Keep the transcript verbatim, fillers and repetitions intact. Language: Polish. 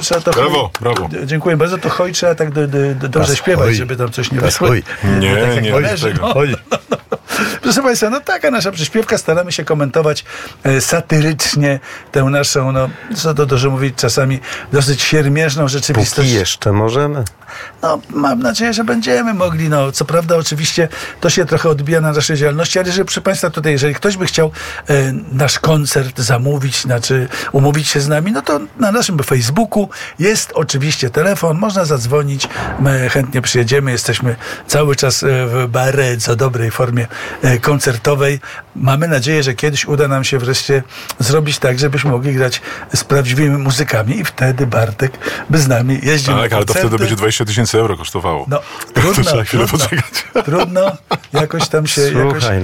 trzeba to... Brawo, brawo. Dziękuję bardzo, to hoj trzeba tak do, do, do, dobrze śpiewać, hoj. żeby tam coś nie Tas wyszło. hoj. Nie, tak nie, należy. tego. Oj. Proszę Państwa, no taka nasza przyśpiewka, staramy się komentować e, satyrycznie tę naszą, no co to dużo mówić, czasami dosyć siermiężną rzeczywistość. Póki jeszcze możemy. No, mam nadzieję, że będziemy mogli. No, co prawda, oczywiście to się trochę odbija na naszej działalności, ale jeżeli, proszę Państwa, tutaj, jeżeli ktoś by chciał e, nasz koncert zamówić, znaczy umówić się z nami, no to na naszym Facebooku jest oczywiście telefon, można zadzwonić, my chętnie przyjedziemy, jesteśmy cały czas w bardzo dobrej formie e, koncertowej. Mamy nadzieję, że kiedyś uda nam się wreszcie zrobić tak, żebyśmy mogli grać z prawdziwymi muzykami i wtedy Bartek by z nami jeździł na Tak, ale to koncerty. wtedy będzie dwadzieścia tysięcy euro kosztowało. No, To trudno, trzeba chwilę trudno, poczekać. trudno, jakoś tam się... Jakoś... Słuchaj,